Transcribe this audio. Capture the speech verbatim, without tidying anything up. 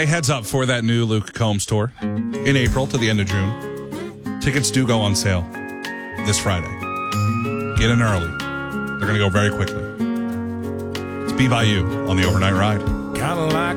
Hey, heads up for that new Luke Combs tour in April to the end of June. Tickets do go on sale this Friday. Get in early. They're going to go very quickly. It's B by U on the overnight ride. Kind of like